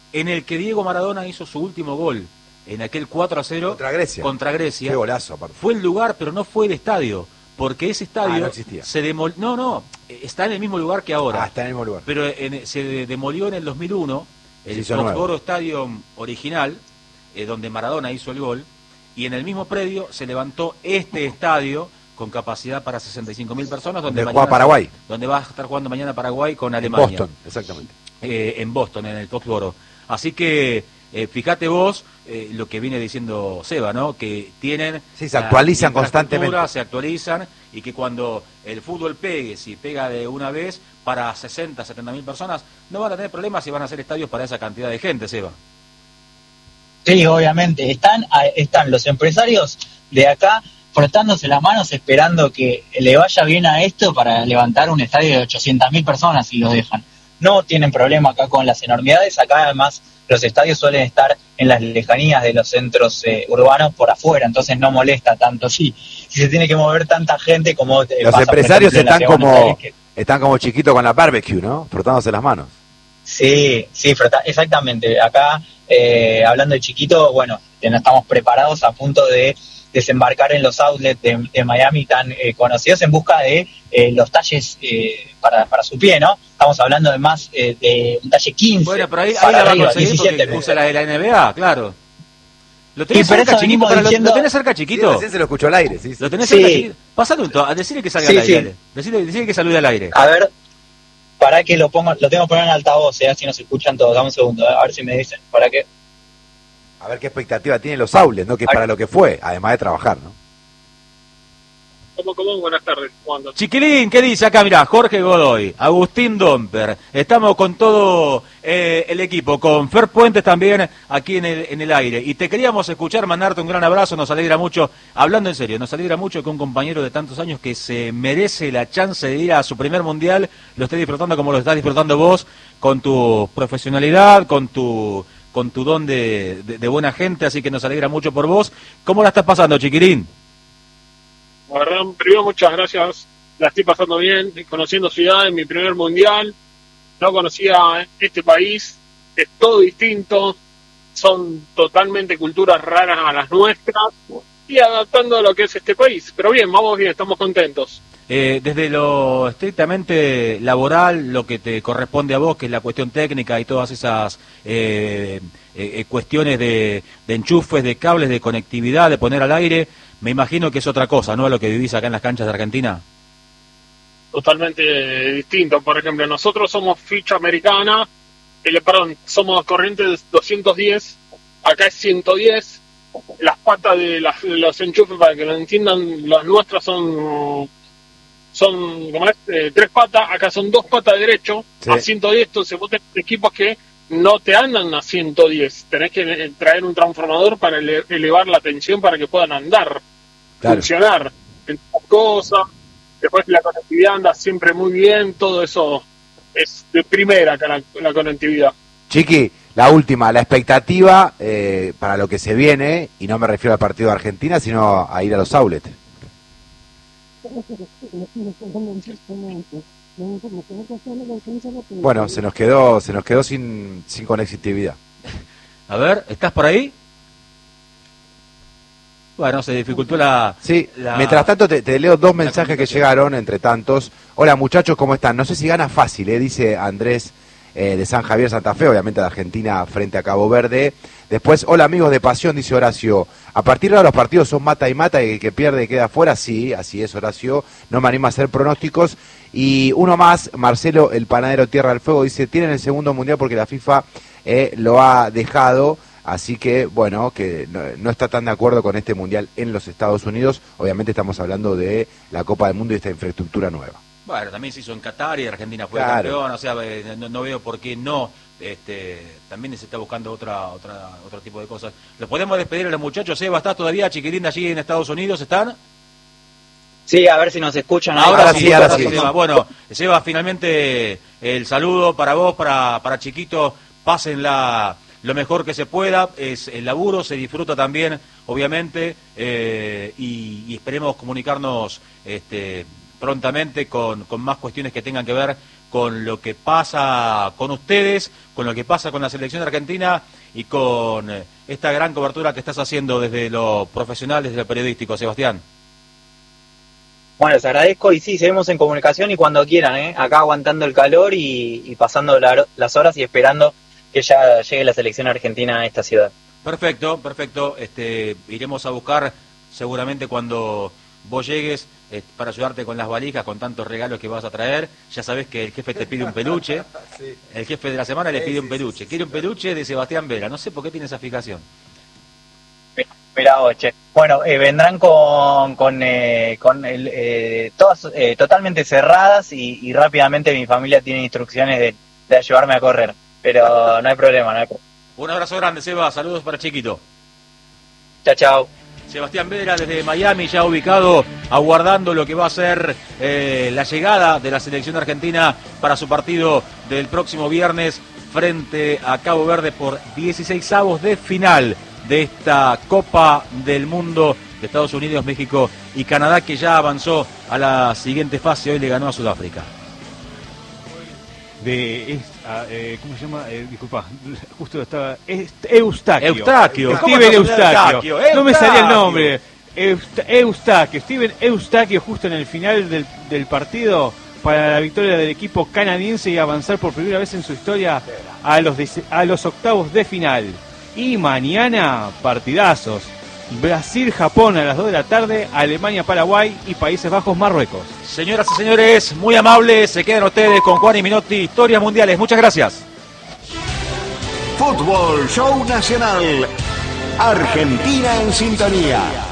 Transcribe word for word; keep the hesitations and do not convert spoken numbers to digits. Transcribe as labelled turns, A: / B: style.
A: en el que Diego Maradona hizo su último gol, en aquel cuatro a cero
B: contra Grecia.
A: Contra Grecia.
B: Qué golazo, aparte.
A: Fue el lugar, pero no fue el estadio, porque ese estadio
B: ah, no existía.
A: se demolió. No, no, está en el mismo lugar que ahora.
B: Ah, está en el mismo lugar.
A: Pero en, se demolió en el dos mil uno, el Foxboro Stadium original, eh, donde Maradona hizo el gol, y en el mismo predio se levantó este estadio con capacidad para sesenta y cinco mil personas, donde,
B: donde juega Paraguay.
A: Donde va a estar jugando mañana Paraguay con Alemania.
B: En Boston, exactamente.
A: Eh, en Boston, en el Foxboro. Así que, eh, fíjate vos eh, lo que viene diciendo Seba, ¿no? Que tienen...
B: Sí, se actualizan constantemente.
A: Se actualizan, y que cuando el fútbol pegue, si pega de una vez, para sesenta, setenta mil personas, no van a tener problemas si van a hacer estadios para esa cantidad de gente, Seba.
C: Sí, obviamente. Están, están los empresarios de acá frotándose las manos esperando que le vaya bien a esto para levantar un estadio de ochocientas mil personas si lo dejan. No tienen problema acá con las enormidades. Acá además los estadios suelen estar en las lejanías de los centros eh, urbanos por afuera, entonces no molesta tanto. Sí, si se tiene que mover tanta gente como... Eh,
B: los
C: pasa,
B: empresarios
C: ejemplo,
B: están como
C: que...
B: están como chiquitos con la barbecue, ¿no? Frotándose las manos.
C: Sí, sí, frota, exactamente. Acá, eh, hablando de chiquito, bueno, estamos preparados a punto de desembarcar en los outlets de, de Miami tan eh, conocidos en busca de eh, los talles eh, para, para su pie, ¿no? Estamos hablando de más eh, de un talle quince.
A: Bueno, pero ahí, ahí
C: para
A: la va
C: arriba,
A: a conseguir
C: diecisiete,
A: porque usa la de la N B A, claro. Lo
C: Sí,
A: tenés
C: pero
A: cerca,
C: eso
A: chiquito,
C: venimos
A: para lo,
C: diciendo-
A: lo tenés cerca, chiquito.
B: Sí, recién se lo escuchó al aire, sí. sí.
A: Lo tenés
C: Sí.
A: cerca, chiquito. Pasale un toque, decirle que salga
C: Sí,
A: al aire.
C: sí.
A: dale. Decirle, decirle que salude al aire.
C: A ver, para que lo pongo, lo tengo que poner en altavoz, eh, así nos escuchan todos. Dame un segundo, a ver si me dicen. ¿Para qué?
B: A ver qué expectativa tienen los outlets, ¿no? Que es para lo que fue, además de trabajar, ¿no?
D: ¿Cómo, cómo? Buenas tardes, ¿cómo andas?
A: Chiquilín, ¿qué dice acá? Mirá, Jorge Godoy, Agustín Domper, estamos con todo eh, el equipo, con Fer Puentes también aquí en el, en el aire, y te queríamos escuchar, mandarte un gran abrazo, nos alegra mucho, hablando en serio, nos alegra mucho que un compañero de tantos años que se merece la chance de ir a su primer mundial, lo esté disfrutando como lo estás disfrutando vos, con tu profesionalidad, con tu con tu don de, de, de buena gente, así que nos alegra mucho por vos. ¿Cómo la estás pasando, Chiquilín?
D: La verdad, primero muchas gracias, la estoy pasando bien, conociendo ciudad en mi primer mundial, no conocía este país, es todo distinto, son totalmente culturas raras a las nuestras, y adaptando a lo que es este país, pero bien, vamos bien, estamos contentos.
A: Eh, desde lo estrictamente laboral, lo que te corresponde a vos, que es la cuestión técnica y todas esas eh, eh, cuestiones de, de enchufes, de cables, de conectividad, de poner al aire, me imagino que es otra cosa, ¿no?, a lo que vivís acá en las canchas de Argentina.
D: Totalmente distinto. Por ejemplo, nosotros somos ficha americana, eh, perdón, somos corrientes doscientos diez, acá es ciento diez, las patas de, las, de los enchufes, para que lo entiendan, las nuestras son son como es, eh, tres patas, acá son dos patas de derecho, sí. A ciento diez, entonces vos tenés equipos que no te andan a ciento diez, tenés que traer un transformador para ele- elevar la tensión para que puedan andar, claro, funcionar, entre cosas. Después la conectividad anda siempre muy bien, todo eso es de primera acá la, la conectividad.
B: Chiqui, la última, la expectativa eh, para lo que se viene, y no me refiero al partido de Argentina, sino a ir a los outlets. Bueno, se nos quedó, se nos quedó sin, sin conectividad.
A: A ver, ¿estás por ahí? Bueno, se dificultó la...
B: Sí,
A: la...
B: mientras tanto te, te leo dos mensajes que llegaron, entre tantos. Hola muchachos, ¿cómo están? No sé si gana fácil, ¿eh? Dice Andrés eh, de San Javier, Santa Fe, obviamente de Argentina frente a Cabo Verde. Después, hola amigos de Pasión, dice Horacio. A partir de ahora los partidos son mata y mata, y el que pierde queda fuera. Sí, así es, Horacio. No me animo a hacer pronósticos. Y uno más, Marcelo, el panadero Tierra del Fuego, dice, tienen el segundo mundial porque la FIFA eh, lo ha dejado. Así que, bueno, que no, no está tan de acuerdo con este mundial en los Estados Unidos. Obviamente estamos hablando de la Copa del Mundo y esta infraestructura nueva.
A: Bueno, también se hizo en Qatar y Argentina fue
B: Claro.
A: campeón, o sea, no, no veo por qué no. Este, también se está buscando otra, otra, otro tipo de cosas. ¿Los podemos despedir a los muchachos? Seba, ¿estás todavía, Chiquilín, allí en Estados Unidos? ¿Están?
C: Sí, a ver si nos escuchan.
A: Ahora,
B: ahora
A: sí,
B: sí, ahora
A: ahora
B: sí.
A: sí. Seba. Bueno, Seba, finalmente el saludo para vos, para, para Chiquito, pásenla lo mejor que se pueda, es el laburo, se disfruta también, obviamente, eh, y, y esperemos comunicarnos este, prontamente con, con más cuestiones que tengan que ver con lo que pasa con ustedes, con lo que pasa con la selección argentina y con esta gran cobertura que estás haciendo desde lo profesional, desde lo periodístico, Sebastián.
C: Bueno, les agradezco y sí, seguimos en comunicación y cuando quieran, ¿eh? Acá aguantando el calor y, y pasando la, las horas y esperando que ya llegue la selección argentina a esta ciudad.
A: Perfecto, perfecto. Este, iremos a buscar seguramente cuando vos llegues eh, para ayudarte con las valijas, con tantos regalos que vas a traer. Ya sabés que el jefe te pide un peluche. El jefe de la semana le pide un peluche. Quiere un peluche de Sebastián Vera. No sé por qué tiene esa fijación.
C: Mira, oche. Bueno, eh, vendrán con con, eh, con el, eh, todas eh, totalmente cerradas y, y rápidamente mi familia tiene instrucciones de, de ayudarme a correr. Pero no hay problema, no hay problema.
A: Un abrazo grande, Seba. Saludos para Chiquito.
C: Chao, chao.
A: Sebastián Vera desde Miami, ya ubicado, aguardando lo que va a ser eh, la llegada de la selección argentina para su partido del próximo viernes frente a Cabo Verde por dieciseisavos de final de esta Copa del Mundo de Estados Unidos, México y Canadá, que ya avanzó a la siguiente fase. Hoy le ganó a Sudáfrica.
E: De eh, ¿cómo se llama? Eh, disculpa, justo estaba Eustaquio.
A: Eustaquio.
E: Steven Eustaquio. No me salía el nombre. Eust, Eustaquio. Steven Eustaquio, justo en el final del, del partido para la victoria del equipo canadiense y avanzar por primera vez en su historia a los de, a los octavos de final. Y mañana partidazos. Brasil-Japón a las dos de la tarde, Alemania-Paraguay y Países Bajos-Marruecos.
A: Señoras y señores, muy amables, se quedan ustedes con Juan y Minotti, Historias Mundiales. Muchas gracias.
F: Fútbol Show Nacional. Argentina en sintonía.